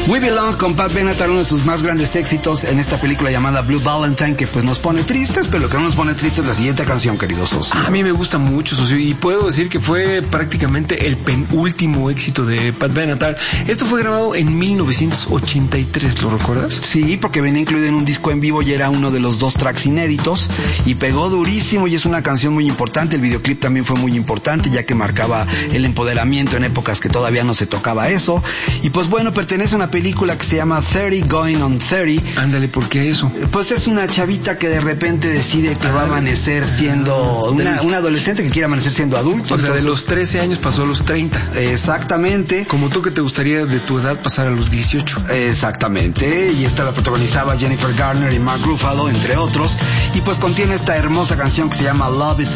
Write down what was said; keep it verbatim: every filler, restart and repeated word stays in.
We Belong con Pat Benatar, uno de sus más grandes éxitos en esta película llamada Blue Valentine, que pues nos pone tristes, pero lo que no nos pone tristes es la siguiente canción, querido socio. A mí me gusta mucho, socio, y puedo decir que fue prácticamente el penúltimo éxito de Pat Benatar. Esto fue grabado en mil novecientos ochenta y tres, ¿lo recuerdas? Sí, porque venía incluido en un disco en vivo y era uno de los dos tracks inéditos, y pegó durísimo, y es una canción muy importante. El videoclip también fue muy importante, ya que marcaba el empoderamiento en épocas que todavía no se tocaba eso. Y pues bueno, pertenece a una película que se llama thirty Going on thirty. Ándale, ¿por qué eso? Pues es una chavita que de repente decide que va a amanecer siendo una, una adolescente que quiere amanecer siendo adulto. O sea, entonces, de los trece años pasó a los treinta. Exactamente. Como tú, que te gustaría de tu edad pasar a los dieciocho. Exactamente. Y esta la protagonizaba Jennifer Garner y Mark Ruffalo, entre otros. Y pues contiene esta hermosa canción que se llama Love is